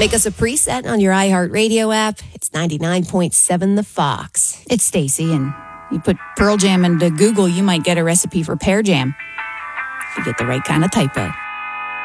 Make us a preset on your iHeartRadio app. It's 99.7 The Fox. It's Stacy, and you put Pearl Jam into Google, you might get a recipe for pear jam. If you get the right kind of typo.